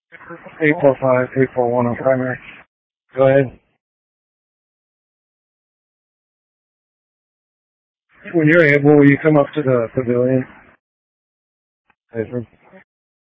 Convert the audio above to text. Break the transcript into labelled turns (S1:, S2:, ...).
S1: 845-841 on primary. Go ahead. When you're able, will you come up to the pavilion?